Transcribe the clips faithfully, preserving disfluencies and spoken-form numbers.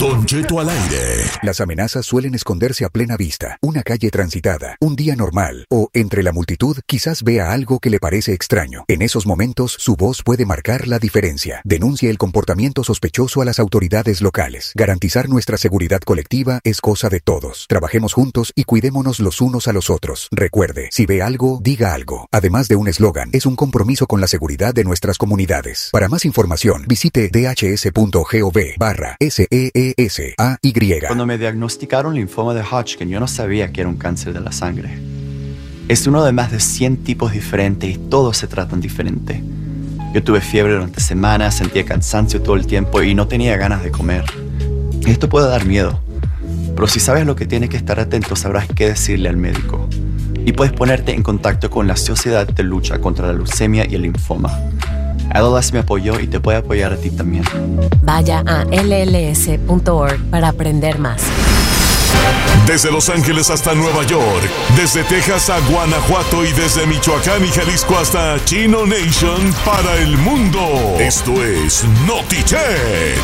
Don Cheto al aire. Las amenazas suelen esconderse a plena vista, una calle transitada, un día normal, o entre la multitud quizás vea algo que le parece extraño. En esos momentos, su voz puede marcar la diferencia. Denuncie el comportamiento sospechoso a las autoridades locales. Garantizar nuestra seguridad colectiva es cosa de todos. Trabajemos juntos y cuidémonos los unos a los otros. Recuerde, si ve algo, diga algo. Además de un eslogan, es un compromiso con la seguridad de nuestras comunidades. Para más información, visite dhs.gov barra S E E S A Y. Cuando me diagnosticaron linfoma de Hodgkin, yo no sabía que era un cáncer de la sangre. Es uno de más de cien tipos diferentes y todos se tratan diferente. Yo tuve fiebre durante semanas, sentía cansancio todo el tiempo y no tenía ganas de comer. Esto puede dar miedo, pero si sabes lo que tienes que estar atento, sabrás qué decirle al médico. Y puedes ponerte en contacto con la Sociedad de Lucha contra la Leucemia y el Linfoma. L L S me apoyó y te puede apoyar a ti también. Vaya a L L S punto org para aprender más. Desde Los Ángeles hasta Nueva York, desde Texas a Guanajuato y desde Michoacán y Jalisco hasta Chino Nation para el mundo. Esto es Notichet.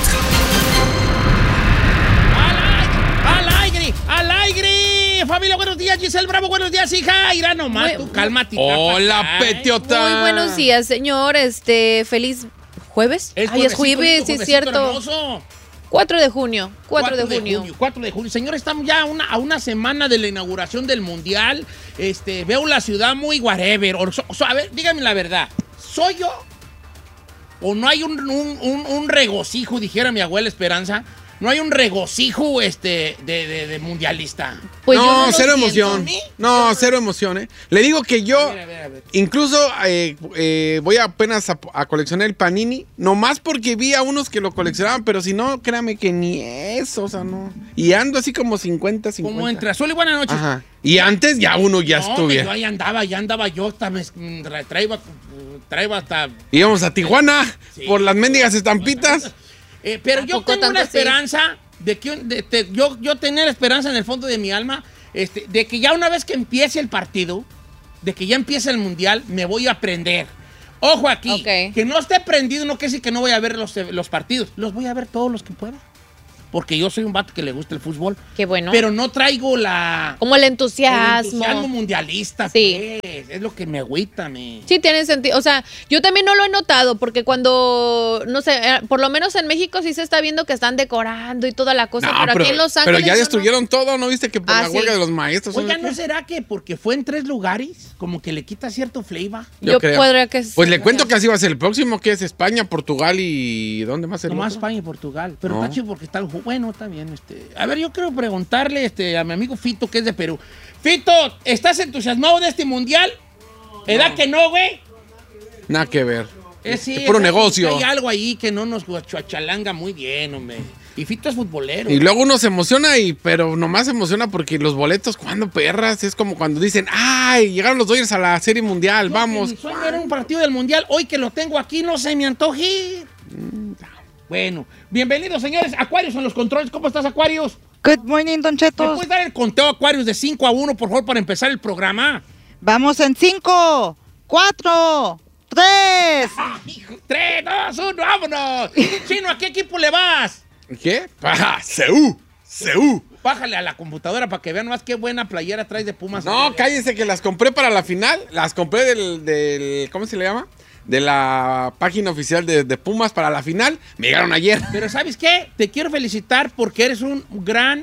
¡Al aire! ¡Al aire! Familia, buenos días. Giselle Bravo, buenos días, hija. Irá nomás, Muy, tú cálmate. Hola, Petiota. Muy buenos días, señor. Este, feliz jueves. Es Ay, es jueves, sí es cierto. Hermoso. cuatro de junio. cuatro de junio. cuatro de junio. Señor, estamos ya a una, a una semana de la inauguración del Mundial. Este, veo la ciudad muy whatever. O, so, so, a ver, dígame la verdad. ¿Soy yo? ¿O no hay un, un, un, un regocijo, dijera mi abuela Esperanza? ¿No hay un regocijo este, de, de, de mundialista? Pues no, no cero emoción. No, cero emoción, ¿eh? Le digo que yo, a ver, a ver, a ver. incluso eh, eh, voy apenas a, a coleccionar el Panini, nomás porque vi a unos que lo coleccionaban, pero si no, créame que ni eso, o sea, no. Y ando así como cincuenta, cincuenta. Como entre azul y buenas noches. Ajá. Y antes ya uno ya no, estuviera. Yo ahí andaba, ya andaba yo, hasta me traía, traía hasta... Íbamos a Tijuana sí. por las mendigas estampitas. Eh, pero yo tengo una esperanza sí? de que de, de, yo, yo tener la esperanza en el fondo de mi alma este, de que ya una vez que empiece el partido, de que ya empiece el mundial, me voy a aprender. Ojo aquí, okay. Que no esté prendido no quiere decir que no voy a ver los, los partidos. Los voy a ver todos los que pueda. Porque yo soy un vato que le gusta el fútbol. Qué bueno. Pero no traigo la... Como el entusiasmo. El entusiasmo mundialista. Sí. Pues, es lo que me agüita, me... Sí, tiene sentido. O sea, yo también no lo he notado porque cuando, no sé, por lo menos en México sí se está viendo que están decorando y toda la cosa. No, pero, pero aquí en Los Ángeles... Pero ya destruyeron no, todo, ¿no viste que por ah, la huelga sí. de los maestros? Oiga, ¿no será que porque fue en tres lugares como que le quita cierto flavor? Yo, yo creo. podría que... Pues le cuento que así va a ser el próximo, que es España, Portugal y... ¿Dónde más? No más España y Portugal. Pero no. está chido porque está... Bueno, está bien. Este... A ver, yo quiero preguntarle este, a mi amigo Fito, que es de Perú. Fito, ¿estás entusiasmado de este mundial? ¿Edad no. que no, güey? Nada que ver. Es, sí, es puro es, negocio. Hay algo ahí que no nos guachalanga muy bien, hombre. Y Fito es futbolero. Y luego uno se emociona, y pero nomás se emociona porque los boletos, cuando perras, es como cuando dicen, ¡ay! Llegaron los Dodgers a la Serie Mundial, no, vamos. Mi sueño era un partido del Mundial. Hoy que lo tengo aquí, no se me antoja ir. Mm, bueno, bienvenidos, señores. Aquarius en los controles. ¿Cómo estás, Aquarius? Good morning, Don Cheto. ¿Me puedes dar el conteo, Aquarius, de cinco a uno, por favor, para empezar el programa? Vamos en cinco, cuatro, tres. tres, dos, uno, vámonos. Chino, ¿a qué equipo le vas? ¿Qué? ¡Ah! C U. C U. Bájale a la computadora para que vean más qué buena playera traes de Pumas. No, cállense que las compré para la final. Las compré del, del ¿cómo se le llama? De la página oficial de, de Pumas para la final. Me llegaron ayer. Pero ¿sabes qué? Te quiero felicitar porque eres un gran...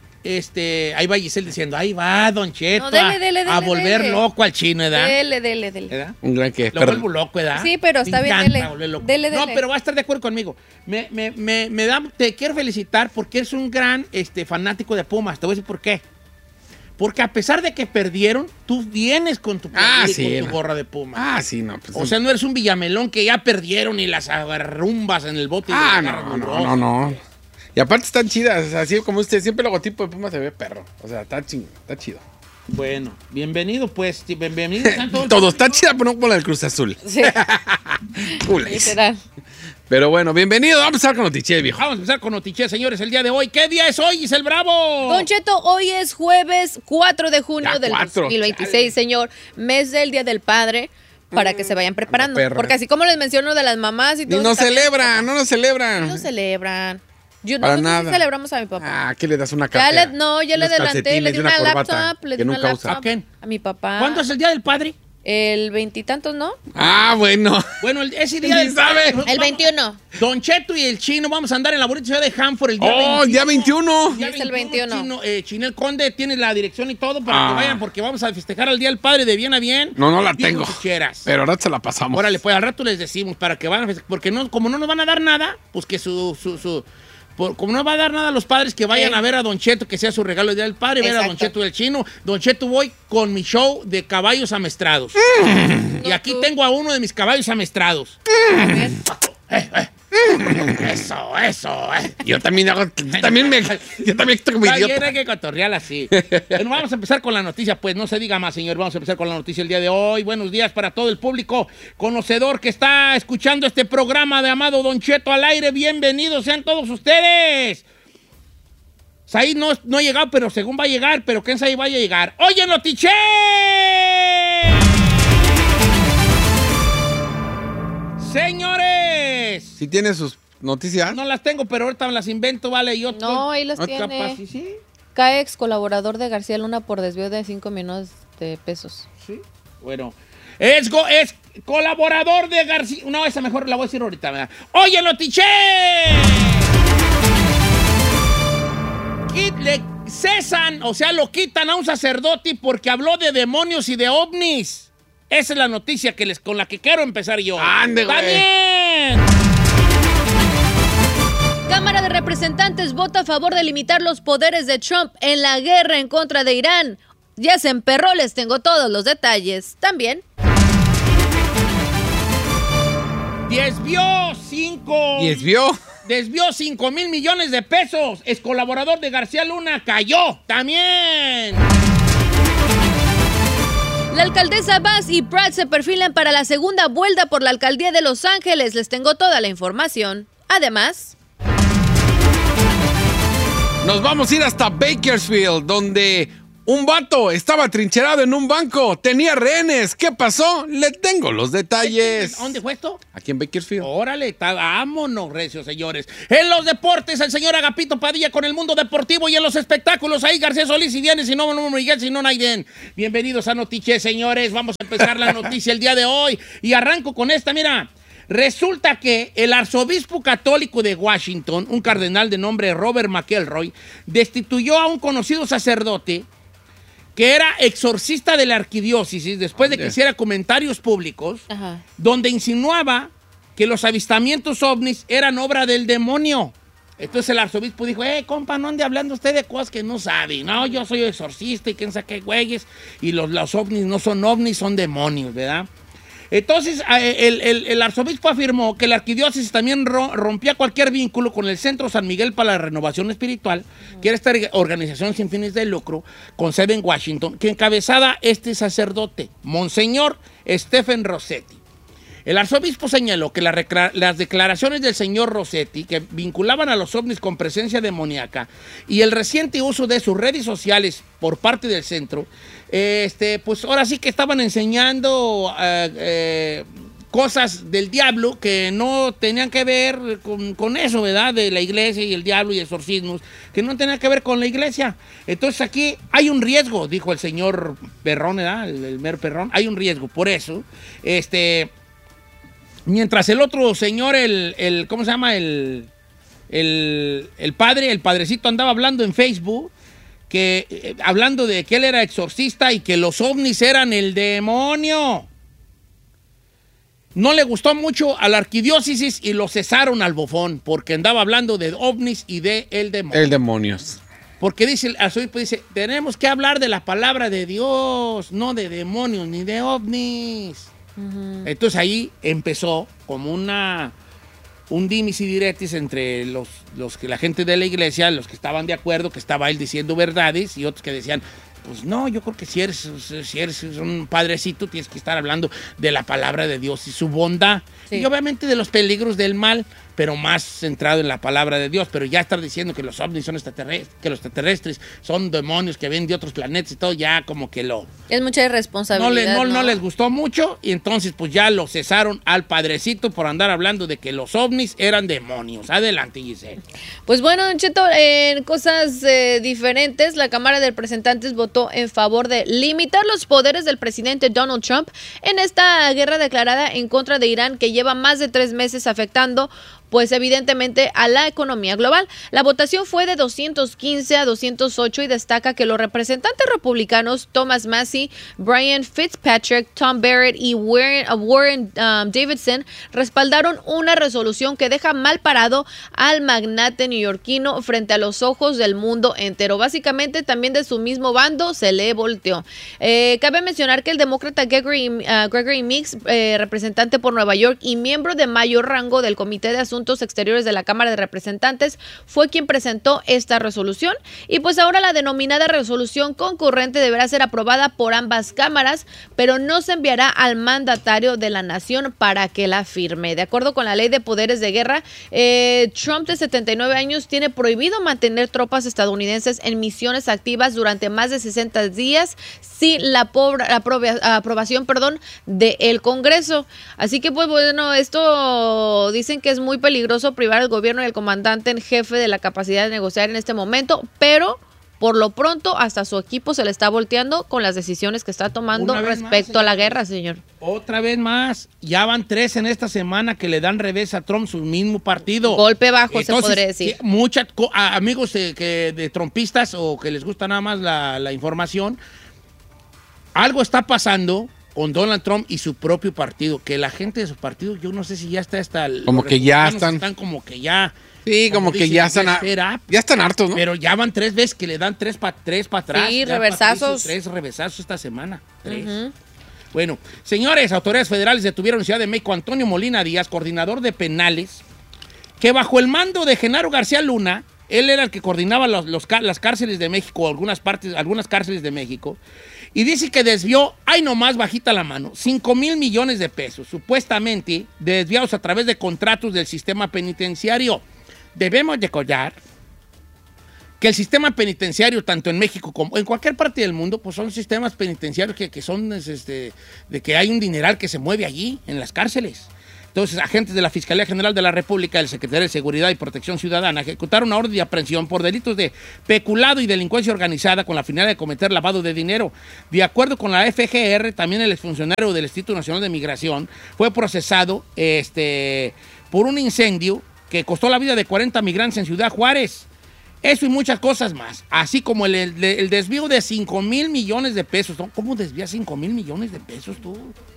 Este, ahí va Giselle diciendo, ahí va Don Cheto no, dele, dele, a, a dele, volver dele. loco al chino, ¿verdad? Dele, dele, dele. ¿Verdad? Un gran que... Lo vuelvo loco, ¿verdad? Sí, pero está me bien, encanta dele. volver loco. Dele, No, dele. pero va a estar de acuerdo conmigo. Me, me, me, me da, te quiero felicitar porque eres un gran este, fanático de Pumas. Te voy a decir por qué. Porque a pesar de que perdieron, tú vienes con tu, ah, y sí, con tu no. gorra de Pumas. Ah, sí, no. Pues, o sea, no eres un Villamelón que ya perdieron y las agarrumbas en el bote. Ah, y no, no, no, no. Y aparte están chidas, así como usted, siempre el logotipo de Pumas se ve perro. O sea, está chido, está chido. Bueno, bienvenido pues, bienvenido. Todo, todo está chida, pero no como la del Cruz Azul. Sí. Literal. Pero bueno, bienvenido. Vamos a empezar con Notiche, viejo. Vamos a empezar con Notiche, señores, el día de hoy. ¿Qué día es hoy, Giselle Bravo? Don Cheto, hoy es jueves cuatro de junio ya del cuatro, dos mil veintiséis, chale. Señor. Mes del Día del Padre. Para que se vayan preparando. Perra. Porque así como les menciono de las mamás y todo. Y no celebran, no nos celebran. No celebran. Yo no Para nosotros sí nada. celebramos a mi papá. Ah, ¿qué le das una Ya cartera? le, no, ya le Unos adelanté, le calcetines di y una, corbata laptop, le que di una nunca usa. laptop ¿A quién? a mi papá. ¿Cuándo es el Día del Padre? El veintitantos, ¿no? Ah, bueno. Bueno, el- ese día Ni del sabe. Padre, El vamos- veintiuno. Don Cheto y el Chino vamos a andar en la bonita ciudad de Hanford el día Oh, el día veintiuno. Día Es el veintiuno. Chino, eh, Chinel Conde tiene la dirección y todo para Ah. que vayan porque vamos a festejar al Día del Padre de bien a bien. No, no la Digo, tengo. si quieras. Pero ahora se la pasamos. Órale, pues al rato les decimos para que vayan a festejar. Porque no, como no nos van a dar nada, pues que su... su, su por- como no va a dar nada a los padres, que vayan Sí. a ver a Don Cheto, que sea su regalo el Día del Padre, ver a Don Exacto. Cheto y el Chino. Don Cheto, voy con mi show de caballos amestrados. Y No, aquí tú. tengo a uno de mis caballos amestrados. A ver. Eh, eh. Eso, eso. eh. Yo también hago. Yo también me. Yo también estoy como Está bien, idiota. hay que cotorrear así. Bueno, vamos a empezar con la noticia, pues no se diga más, señor. Vamos a empezar con la noticia el día de hoy. Buenos días para todo el público conocedor que está escuchando este programa de Amado Don Cheto al aire. Bienvenidos sean todos ustedes. Said no, no ha llegado, pero según va a llegar, pero quién sabe vaya a llegar. ¡Oye, Notiche! Señores, Si tiene sus noticias. no las tengo, pero ahorita me las invento, vale. Yo No, ahí las No, tiene. capaz, sí, sí. Cae ex colaborador de García Luna por desvío de cinco millones de pesos. Sí. Bueno, es, go- es colaborador de García. No, esa mejor la voy a decir ahorita, ¿verdad? ¡Oye, Notiche! Quit- Le cesan, o sea, lo quitan a un sacerdote porque habló de demonios y de ovnis. Esa es la noticia que les, con la que quiero empezar yo. ¡Ande, ¡Está güey! bien! Cámara de Representantes vota a favor de limitar los poderes de Trump en la guerra en contra de Irán. Ya se emperró, les tengo todos los detalles. También. Desvió cinco. Y desvió. Desvió cinco mil millones de pesos. Es colaborador de García Luna. Cayó. También. La alcaldesa Bass y Pratt se perfilan para la segunda vuelta por la alcaldía de Los Ángeles. Les tengo toda la información. Además, Nos vamos a ir hasta Bakersfield, donde un vato estaba trincherado en un banco. Tenía rehenes. ¿Qué pasó? Le tengo los detalles. ¿Dónde fue esto? Aquí en Bakersfield. Órale, está- vámonos, recios, señores. En los deportes, el señor Agapito Padilla con el mundo deportivo y en los espectáculos, ahí García Solís y viene, si no, no Miguel, si no, Naiden. Bienvenidos a Notiche, señores. Vamos a empezar la noticia el día de hoy. Y arranco con esta, mira. Resulta que el arzobispo católico de Washington, un cardenal de nombre Robert McElroy, destituyó a un conocido sacerdote que era exorcista de la arquidiócesis después de que Ande. hiciera comentarios públicos ajá, donde insinuaba que los avistamientos ovnis eran obra del demonio. Entonces el arzobispo dijo, eh, compa, no ande hablando usted de cosas que no sabe. No, yo soy exorcista y quién sabe qué güeyes. Y los, los ovnis no son ovnis, son demonios, ¿verdad? Entonces eh, el, el- el arzobispo afirmó que la arquidiócesis también ro- rompía cualquier vínculo con el Centro San Miguel para la Renovación Espiritual, que era esta organización sin fines de lucro, con sede en Washington, que encabezaba este sacerdote, Monseñor Stephen Rossetti. El arzobispo señaló que la recla- las declaraciones del señor Rossetti, que vinculaban a los ovnis con presencia demoníaca, y el reciente uso de sus redes sociales por parte del centro, eh, este, pues ahora sí que estaban enseñando eh, eh, cosas del diablo que no tenían que ver con, con eso, ¿verdad? De la iglesia y el diablo y exorcismos, que no tenían que ver con la iglesia. Entonces aquí hay un riesgo, dijo el señor Perrón, ¿verdad? El, el mero Perrón, hay un riesgo. Por eso, este... Mientras el otro señor, el, el ¿cómo se llama? El, el, el padre, el padrecito andaba hablando en Facebook, que, eh, hablando de que él era exorcista y que los ovnis eran el demonio. No le gustó mucho a la arquidiócesis y lo cesaron al bofón, porque andaba hablando de ovnis y de el demonio. El demonios. Porque dice, el arzobispo dice, tenemos que hablar de la palabra de Dios, no de demonios ni de ovnis. Entonces ahí empezó como una un dimis y diretis entre los, los que la gente de la iglesia, los que estaban de acuerdo, que estaba él diciendo verdades, y otros que decían, pues no, yo creo que si eres, si eres un padrecito tienes que estar hablando de la palabra de Dios y su bondad. Sí. Y obviamente de los peligros del mal, pero más centrado en la palabra de Dios. Pero ya estar diciendo que los ovnis son extraterrestres, que los extraterrestres son demonios que ven de otros planetas y todo, ya como que lo... Es mucha irresponsabilidad, No, le, no, ¿no? no les gustó mucho y entonces pues ya lo cesaron al padrecito por andar hablando de que los ovnis eran demonios. Adelante, Giselle. Pues bueno, Don Cheto, en cosas eh, diferentes, la Cámara de Representantes votó en favor de limitar los poderes del presidente Donald Trump en esta guerra declarada en contra de Irán que lleva más de tres meses afectando pues evidentemente a la economía global. La votación fue de doscientos quince a doscientos ocho y destaca que los representantes republicanos Thomas Massie, Brian Fitzpatrick, Tom Barrett y Warren, uh, Warren um, Davidson respaldaron una resolución que deja mal parado al magnate neoyorquino frente a los ojos del mundo entero. Básicamente también de su mismo bando se le volteó. Eh, cabe mencionar que el demócrata Gregory, uh, Gregory Meeks, eh, representante por Nueva York y miembro de mayor rango del Comité de Asuntos Exteriores de la Cámara de Representantes, fue quien presentó esta resolución y pues ahora la denominada resolución concurrente deberá ser aprobada por ambas cámaras, pero no se enviará al mandatario de la nación para que la firme. De acuerdo con la ley de poderes de guerra, eh, Trump, de setenta y nueve años, tiene prohibido mantener tropas estadounidenses en misiones activas durante más de sesenta días sin la, pobre, la aproba, aprobación perdón, del Congreso. Así que pues bueno, esto dicen que es muy peligroso peligroso privar al gobierno y al comandante en jefe de la capacidad de negociar en este momento, pero por lo pronto hasta su equipo se le está volteando con las decisiones que está tomando respecto más, a la guerra, señor. Otra vez más, ya van tres en esta semana que le dan revés a Trump, su mismo partido. Golpe bajo. Entonces, se podría decir. Muchos amigos de, que, de trumpistas o que les gusta nada más la, la información, algo está pasando con Donald Trump y su propio partido, que la gente de su partido, yo no sé si ya está hasta... Como que ya están... Están como que ya... Sí, como, como que dicen, ya están... A, ya están hartos, ¿no? Pero ya van tres veces que le dan tres para tres para atrás. Sí, reversazos. Tres reversazos esta semana. Tres. Uh-huh. Bueno, señores, autoridades federales detuvieron en Ciudad de México a Antonio Molina Díaz, coordinador de penales, que bajo el mando de Genaro García Luna, él era el que coordinaba los, los, las cárceles de México, algunas partes, algunas cárceles de México, y dice que desvió, ay nomás bajita la mano, cinco mil millones de pesos, supuestamente desviados a través de contratos del sistema penitenciario. Debemos recordar que el sistema penitenciario, tanto en México como en cualquier parte del mundo, pues son sistemas penitenciarios que, que son este, de que hay un dineral que se mueve allí, en las cárceles. Entonces, agentes de la Fiscalía General de la República, del Secretario de Seguridad y Protección Ciudadana, ejecutaron una orden de aprehensión por delitos de peculado y delincuencia organizada con la finalidad de cometer lavado de dinero. De acuerdo con la F G R, también el exfuncionario del Instituto Nacional de Migración fue procesado este, por un incendio que costó la vida de cuarenta migrantes en Ciudad Juárez. Eso y muchas cosas más, así como el, el, el desvío de cinco mil millones de pesos. ¿Cómo desvías cinco mil millones de pesos tú?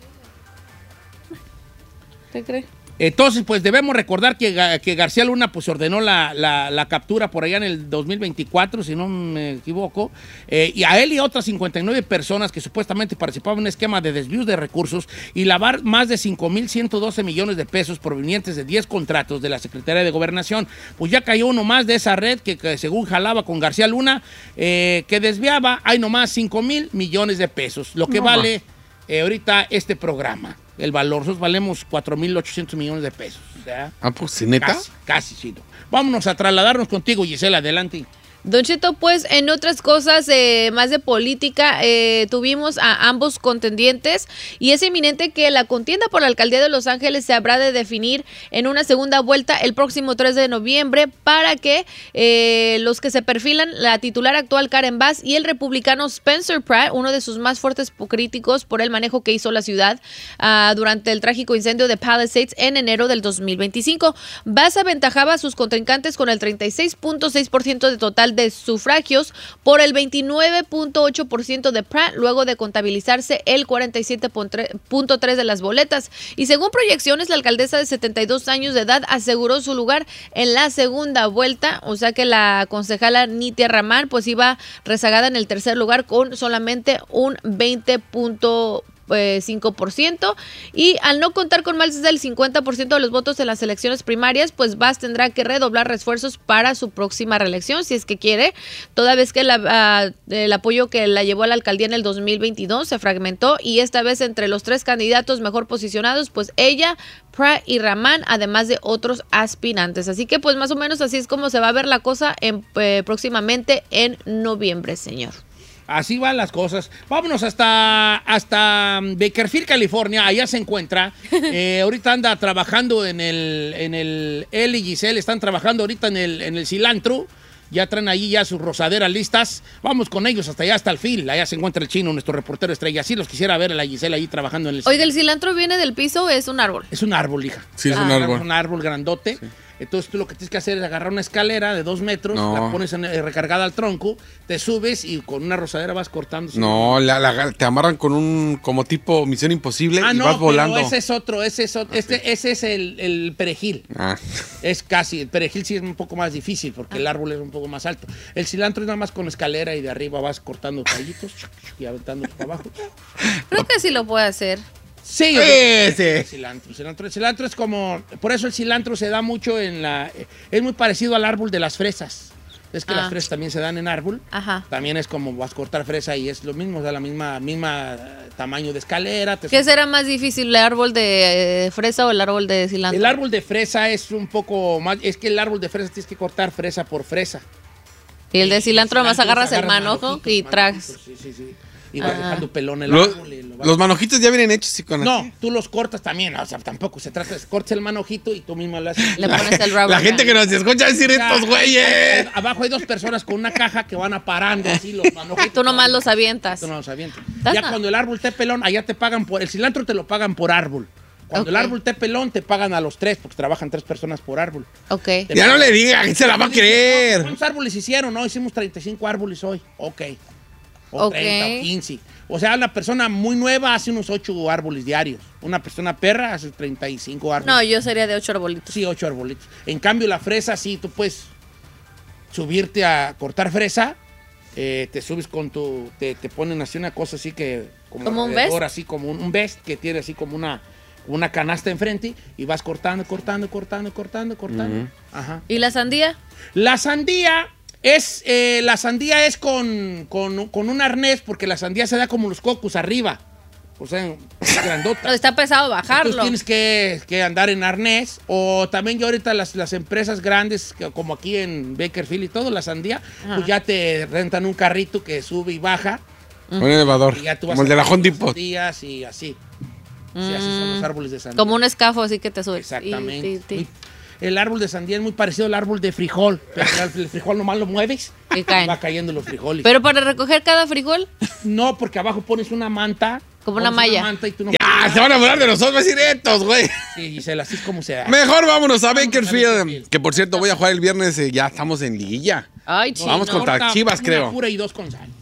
¿Qué cree? Entonces, pues debemos recordar que, que García Luna pues ordenó la, la, la captura por allá en el dos mil veinticuatro, si no me equivoco, eh, y a él y a otras cincuenta y nueve personas que supuestamente participaban en un esquema de desvíos de recursos y lavar más de cinco mil ciento doce millones de pesos provenientes de diez contratos de la Secretaría de Gobernación. Pues ya cayó uno más de esa red que, que según jalaba con García Luna, eh, que desviaba, hay nomás cinco mil millones de pesos, lo que no vale eh, ahorita este programa. El valor, nosotros valemos cuatro mil ochocientos millones de pesos. O sea, ah, pues, ¿sí, neta? Casi, casi, sí. Vámonos a trasladarnos contigo, Gisela, adelante. Don Cheto, pues en otras cosas eh, más de política, eh, tuvimos a ambos contendientes y es inminente que la contienda por la alcaldía de Los Ángeles se habrá de definir en una segunda vuelta el próximo tres de noviembre para que eh, los que se perfilan, la titular actual Karen Bass y el republicano Spencer Pratt, uno de sus más fuertes críticos por el manejo que hizo la ciudad uh, durante el trágico incendio de Palisades en enero del dos mil veinticinco. Bass aventajaba a sus contrincantes con el treinta y seis punto seis por ciento de total de sufragios por el veintinueve punto ocho por ciento de Pratt, luego de contabilizarse el cuarenta y siete punto tres por ciento de las boletas. Y según proyecciones, la alcaldesa de setenta y dos años de edad aseguró su lugar en la segunda vuelta, o sea que la concejala Nitia Raman pues iba rezagada en el tercer lugar con solamente un veinte punto eh, cinco por ciento. Y al no contar con más del cincuenta por ciento de los votos en las elecciones primarias, pues Bass tendrá que redoblar esfuerzos para su próxima reelección, si es que quiere, toda vez que la, uh, el apoyo que la llevó a la alcaldía en el dos mil veintidós se fragmentó, y esta vez entre los tres candidatos mejor posicionados, pues ella, Pratt y Rahman, además de otros aspirantes. Así que pues más o menos así es como se va a ver la cosa en, eh, próximamente en noviembre, señor. Así van las cosas. Vámonos hasta, hasta Bakersfield, California. Allá se encuentra. Eh, ahorita anda trabajando en el, en el... Él y Giselle están trabajando ahorita en el, en el cilantro. Ya traen ahí ya sus rosaderas listas. Vamos con ellos hasta allá, hasta el fil. Allá se encuentra el chino, nuestro reportero estrella. Sí los quisiera ver a la Giselle ahí trabajando en el... Oiga, ¿el cilantro viene del piso o es un árbol? Es un árbol, hija. Sí, es Ah. un árbol. Es un árbol grandote. Sí. Entonces tú lo que tienes que hacer es agarrar una escalera de dos metros, No. la pones en- eh, recargada al tronco, te subes y con una rosadera vas cortando. No, la, la- te amarran con un como tipo Misión Imposible Ah, y no, vas volando. pero ese es otro, ese es otro, este, ese es el, el perejil. Ah. Es casi, el perejil sí es un poco más difícil porque el árbol es un poco más alto. El cilantro es nada más con escalera y de arriba vas cortando tallitos y aventando para abajo. Creo que sí lo puede hacer. Sí, yo creo que Ese. el cilantro, el cilantro. El cilantro es como, por eso el cilantro se da mucho en la, es muy parecido al árbol de las fresas. Es que Ah. las fresas también se dan en árbol. Ajá. También es como vas a cortar fresa y es lo mismo, da la misma, misma eh, tamaño de escalera. te ¿Qué subes. será más difícil, el árbol de eh, fresa o el árbol de cilantro? El árbol de fresa es un poco más, es que el árbol de fresa tienes que cortar fresa por fresa. Y el de cilantro nomás Cilantro agarras el agarras manojo manojitos, y tragas. manojitos, Sí, sí, sí. Y vas Ah. dejando pelón el Lo- árbol. y lo vas- los manojitos ya vienen hechos y con No, tú los cortas también, o sea, tampoco se trata de cortas el manojito y tú mismo lo haces. Le pones el rubber La gente band. que nos escucha decir Ya, estos güeyes. Abajo hay dos personas con una caja que van aparando así los manojitos. Tú nomás los avientas. Tú no los avientas. That's Ya not- cuando el árbol esté pelón, allá te pagan por... El cilantro te lo pagan por árbol. Cuando el Ok. árbol esté pelón, te pagan a los tres, porque trabajan tres personas por árbol. Ok. Te Ya no pagan- le diga, que se la va a creer. ¿Cuántos árboles hicieron? No, hicimos treinta y cinco árboles hoy. Ok. O Ok. treinta o quince. O sea, una persona muy nueva hace unos ocho árboles diarios. Una persona perra hace treinta y cinco árboles. No, yo sería de ocho arbolitos. Sí, ocho arbolitos. En cambio, la fresa, sí, tú puedes subirte a cortar fresa. eh, te subes con tu... Te, te ponen así una cosa así que... ¿Como un alrededor, vest? Así como un, un vest que tiene así como una, una canasta enfrente y vas cortando, cortando, cortando, cortando, cortando. Ajá. ¿Y la sandía? La sandía es... eh, la sandía es con, con, con un arnés porque la sandía se da como los cocos arriba. O sea, es grandota. Está pesado bajarlo. Entonces tienes que, que andar en arnés. O también yo ahorita las, las empresas grandes, que como aquí en Bakersfield y todo, la sandía, Ajá. pues ya te rentan un carrito que sube y baja. Un elevador. Y ya tú vas Como el de la sacando Home las Depot. sandías y así. Sí, así son los árboles de sandía. Como un escafo así que te subes. Exactamente. Y- ti- ti. Muy- El árbol de sandía es muy parecido al árbol de frijol. Pero el, el frijol nomás lo mueves Y caen. va cayendo los frijoles. Pero para recoger cada frijol, No, porque abajo pones una manta. Como una pones malla. manta y tú no Ya, se van a burlar de nosotros, va a decir estos, güey. Sí, Gisela, así es como se da. Mejor vámonos a Vamos a Bakersfield. Bakersfield. Que por cierto, voy a jugar el viernes. eh, ya estamos en liguilla. ay, No, chino. Vamos contra ahorita Chivas, una creo. pura y dos con sal.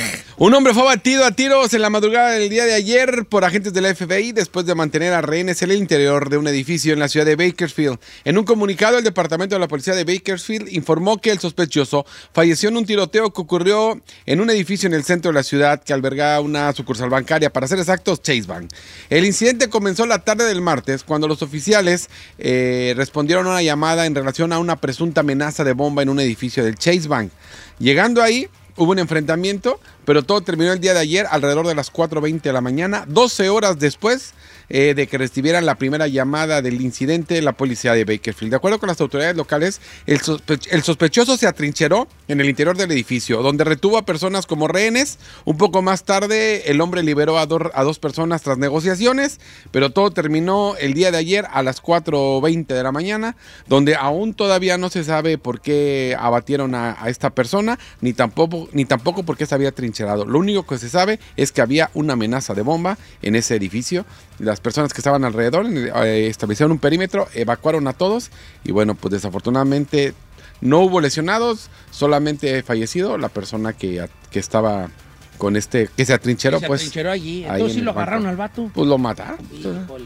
Un hombre fue abatido a tiros en la madrugada del día de ayer por agentes de la F B I después de mantener a rehenes en el interior de un edificio en la ciudad de Bakersfield. En un comunicado, el Departamento de la Policía de Bakersfield informó que el sospechoso falleció en un tiroteo que ocurrió en un edificio en el centro de la ciudad que alberga una sucursal bancaria, para ser exactos, Chase Bank. El incidente comenzó la tarde del martes cuando los oficiales eh, respondieron a una llamada en relación a una presunta amenaza de bomba en un edificio del Chase Bank. Llegando ahí, hubo un enfrentamiento, pero todo terminó el día de ayer alrededor de las cuatro veinte de la mañana, doce horas después eh, de que recibieran la primera llamada del incidente la policía de Bakersfield. De acuerdo con las autoridades locales, el, sospe el sospechoso se atrincheró en el interior del edificio, donde retuvo a personas como rehenes. Un poco más tarde, el hombre liberó a, do a dos personas tras negociaciones, pero todo terminó el día de ayer a las cuatro veinte de la mañana, donde aún todavía no se sabe por qué abatieron a, a esta persona, ni tampoco, ni tampoco por qué se había trincherado. Lo único que se sabe es que había una amenaza de bomba en ese edificio. Las personas que estaban alrededor eh, establecieron un perímetro, evacuaron a todos y bueno, pues desafortunadamente no hubo lesionados, solamente fallecido la persona que, que estaba con este, que se atrincheró, se pues. atrincheró allí. ahí Entonces en sí el lo agarraron banco. al vato. Pues lo mataron. Híjole.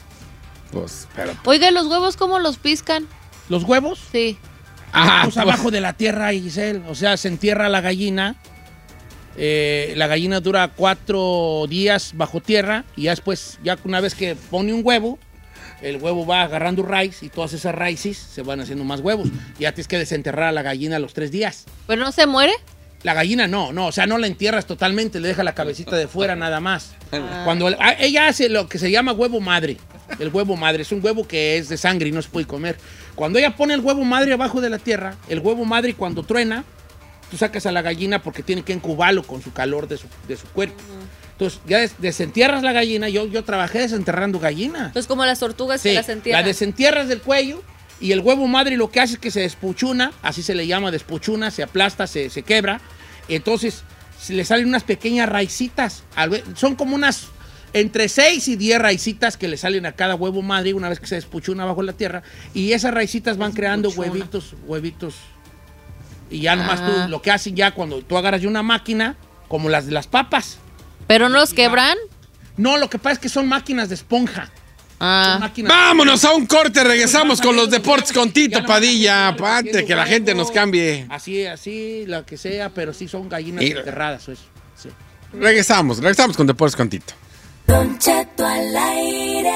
Pues, pero. Oiga, ¿los huevos cómo los piscan? ¿Los huevos? Sí. Ah, Pues pues, abajo de la tierra, Giselle. O sea, se entierra la gallina. Eh, la gallina dura cuatro días bajo tierra y ya después, ya una vez que pone un huevo, el huevo va agarrando raíz y todas esas raíces se van haciendo más huevos. Y ya tienes que desenterrar a la gallina a los tres días. ¿Pero no se muere? La gallina no, no, o sea, no la entierras totalmente, le deja la cabecita de fuera nada más. Ah. Cuando ella hace lo que se llama huevo madre, el huevo madre es un huevo que es de sangre y no se puede comer. Cuando ella pone el huevo madre abajo de la tierra, el huevo madre cuando truena, tú sacas a la gallina porque tiene que incubarlo con su calor de su, de su cuerpo. Entonces, ya des, desentierras la gallina. Yo, yo trabajé desenterrando gallinas. Entonces, como las tortugas sí, que las entierran. La desentierras del cuello y el huevo madre lo que hace es que se despuchuna, así se le llama despuchuna, se aplasta, se, se quebra. Entonces, se le salen unas pequeñas raicitas. Son como unas entre seis y diez raicitas que le salen a cada huevo madre una vez que se despuchuna bajo la tierra. Y esas raicitas van creando huevitos, huevitos. Y ya nomás ah. tú, lo que hacen ya cuando tú agarras de una máquina, como las de las papas. ¿Pero no los quebran? No, lo que pasa es que son máquinas de esponja. Ah. Máquinas Vámonos de... a un corte, regresamos con los deportes con Tito Padilla, antes que la gente nos cambie. Así, así, lo que sea, pero sí son gallinas y... enterradas. Eso. Sí. Regresamos, regresamos con deportes con Tito. Don Cheto al aire.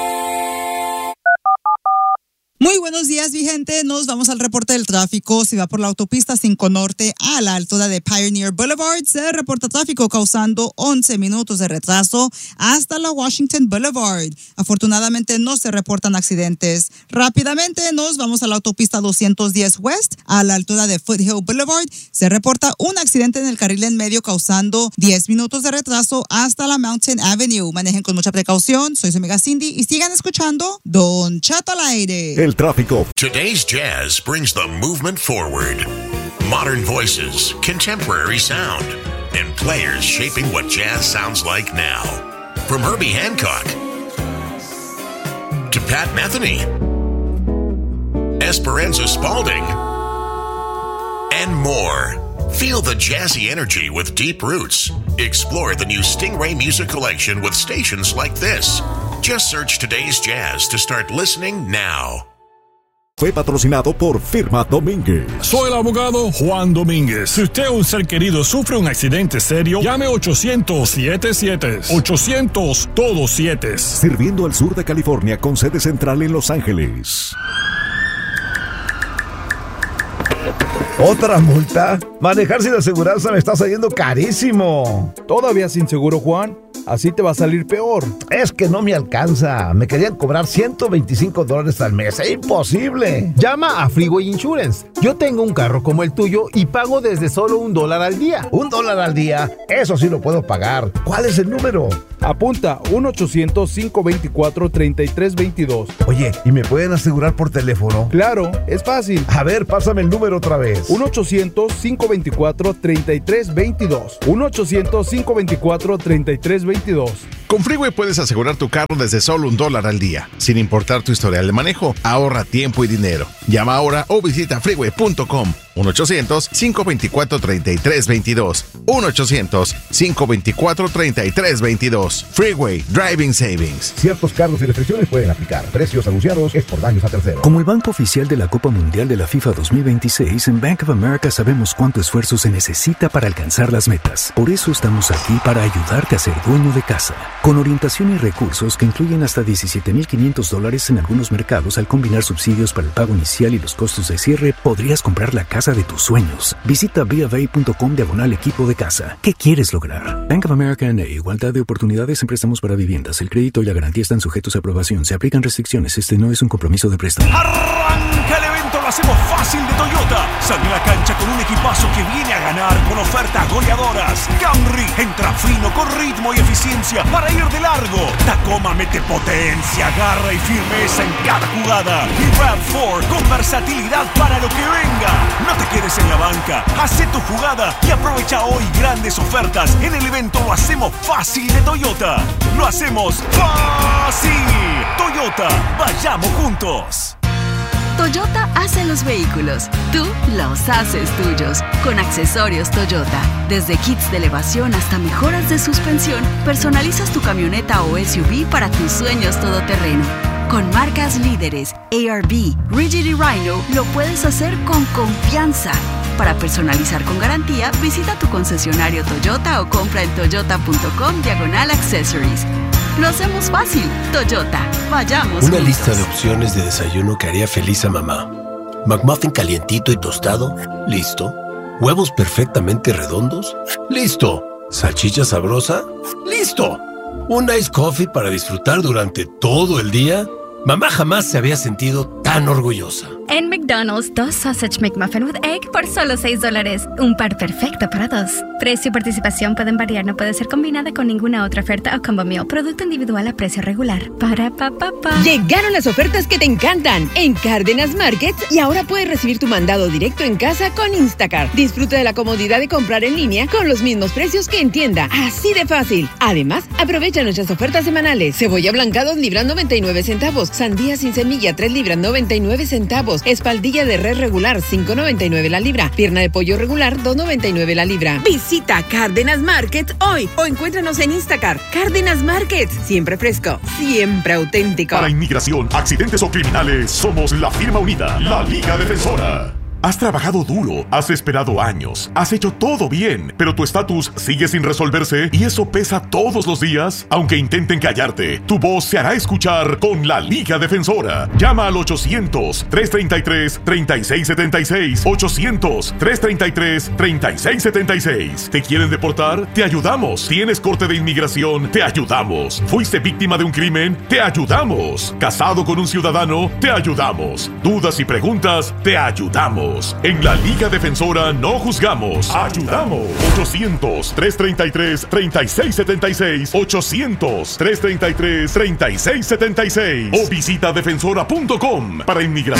Muy buenos días, mi gente. Nos vamos al reporte del tráfico. Si va por la autopista cinco Norte a la altura de Pioneer Boulevard, se reporta tráfico causando once minutos de retraso hasta la Washington Boulevard. Afortunadamente no se reportan accidentes. Rápidamente nos vamos a la autopista doscientos diez West a la altura de Foothill Boulevard. Se reporta un accidente en el carril en medio causando diez minutos de retraso hasta la Mountain Avenue. Manejen con mucha precaución. Soy su amiga Cindy y sigan escuchando Don Cheto al aire. El tráfico. Today's jazz brings the movement forward. Modern voices, contemporary sound, and players shaping what jazz sounds like now. From Herbie Hancock to Pat Metheny, Esperanza Spalding, and more. Feel the jazzy energy with deep roots. Explore the new Stingray Music Collection with stations like this. Just search Today's Jazz to start listening now. Fue patrocinado por Firma Domínguez. Soy el abogado Juan Domínguez. Si usted o un ser querido sufre un accidente serio, llame ochocientos setenta y siete. ochocientos todos siete. Sirviendo al sur de California con sede central en Los Ángeles. ¿Otra multa? Manejar sin aseguranza me está saliendo carísimo. ¿Todavía sin seguro, Juan? Así te va a salir peor. Es que no me alcanza. Me querían cobrar ciento veinticinco dólares al mes. ¡Es imposible! Llama a Freeway Insurance. Yo tengo un carro como el tuyo y pago desde solo un dólar al día. ¿Un dólar al día? Eso sí lo puedo pagar. ¿Cuál es el número? Apunta, uno ochocientos, cinco veinticuatro, treinta y tres veintidós. Oye, ¿y me pueden asegurar por teléfono? Claro, es fácil. A ver, pásame el número otra vez. uno ochocientos, cinco veinticuatro, treinta y tres veintidós. uno ochocientos, cinco veinticuatro, treinta y tres veintidós. Con Freeway puedes asegurar tu carro desde solo un dólar al día, sin importar tu historial de manejo. Ahorra tiempo y dinero. Llama ahora o visita freeway punto com. uno ochocientos, cinco veinticuatro, treinta y tres veintidós. uno ochocientos, cinco veinticuatro, treinta y tres veintidós. Freeway Driving Savings. Ciertos cargos y restricciones pueden aplicar. Precios anunciados es por daños a terceros. Como el banco oficial de la Copa Mundial de la FIFA dos mil veintiséis, en Bank of America sabemos cuánto esfuerzo se necesita para alcanzar las metas. Por eso estamos aquí para ayudarte a ser dueño de casa. Con orientación y recursos que incluyen hasta diecisiete mil quinientos dólares en algunos mercados, al combinar subsidios para el pago inicial y los costos de cierre, podrías comprar la casa de tus sueños. Visita b of a punto com diagonal equipo de casa. ¿Qué quieres lograr? Bank of America N A. Igualdad de oportunidades en préstamos para viviendas. El crédito y la garantía están sujetos a aprobación. Se aplican restricciones. Este no es un compromiso de préstamo. ¡Arranca el evento! Lo hacemos fácil de Toyota. Sale a la cancha con un equipazo que viene a ganar con ofertas goleadoras. Camry entra fino con ritmo y eficiencia para ir de largo. Tacoma mete potencia, garra y firmeza en cada jugada. Y RAV cuatro con versatilidad para lo que venga. No te quedes en la banca. Hacé tu jugada y aprovecha hoy grandes ofertas en el evento Lo hacemos fácil de Toyota. Lo hacemos fácil. Toyota, vayamos juntos. Toyota hace los vehículos, tú los haces tuyos. Con accesorios Toyota, desde kits de elevación hasta mejoras de suspensión, personalizas tu camioneta o S U V para tus sueños todoterreno. Con marcas líderes, A R B, Rigid y Rhino, lo puedes hacer con confianza. Para personalizar con garantía, visita tu concesionario Toyota o compra en toyota.com diagonal accessories. Lo hacemos fácil. Toyota. Vayamos Una juntos. lista de opciones de desayuno que haría feliz a mamá. McMuffin calientito y tostado. Listo. Huevos perfectamente redondos. Listo. Salchicha sabrosa. Listo. Un ice coffee para disfrutar durante todo el día. Mamá jamás se había sentido tan orgullosa. En McDonald's, dos Sausage McMuffin with Egg por solo seis dólares. Un par perfecto para dos. Precio y participación pueden variar, no puede ser combinada con ninguna otra oferta o combo meal. Producto individual a precio regular. Para pa pa pa. Llegaron las ofertas que te encantan en Cárdenas Market y ahora puedes recibir tu mandado directo en casa con Instacart. Disfruta de la comodidad de comprar en línea con los mismos precios que en tienda. Así de fácil. Además, aprovecha nuestras ofertas semanales. Cebolla blanca dos libras noventa y nueve centavos. Sandía sin semilla tres libras noventa y nueve centavos. Espaldilla de res regular cinco noventa y nueve la libra. Pierna de pollo regular dos noventa y nueve la libra. Visita Cárdenas Market hoy o encuéntranos en Instacart. Cárdenas Market, siempre fresco, siempre auténtico. Para inmigración, accidentes o criminales, somos la firma unida, la Liga Defensora. Has trabajado duro, has esperado años, has hecho todo bien, pero tu estatus sigue sin resolverse y eso pesa todos los días. Aunque intenten callarte, tu voz se hará escuchar con la Liga Defensora. Llama al ochocientos, trescientos treinta y tres, treinta y seis setenta y seis. ochocientos, trescientos treinta y tres, treinta y seis setenta y seis. ¿Te quieren deportar? Te ayudamos. ¿Tienes corte de inmigración? Te ayudamos. ¿Fuiste víctima de un crimen? Te ayudamos. ¿Casado con un ciudadano? Te ayudamos. ¿Dudas y preguntas? Te ayudamos. En la Liga Defensora no juzgamos, ayudamos. ochocientos, trescientos treinta y tres, treinta y seis setenta y seis. ochocientos, trescientos treinta y tres, treinta y seis setenta y seis. O visita defensora punto com. Para inmigración